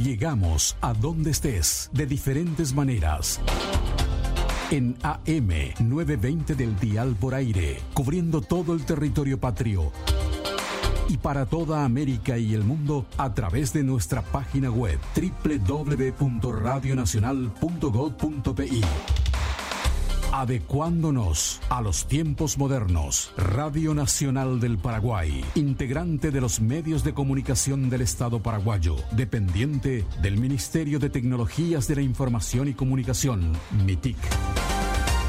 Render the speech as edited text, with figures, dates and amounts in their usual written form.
Llegamos a donde estés de diferentes maneras. En AM 920 del dial por aire, cubriendo todo el territorio patrio. Y para toda América y el mundo a través de nuestra página web www.radionacional.gov.pi. Adecuándonos a los tiempos modernos. Radio Nacional del Paraguay, integrante de los medios de comunicación del Estado paraguayo, dependiente del Ministerio de Tecnologías de la Información y Comunicación, MITIC.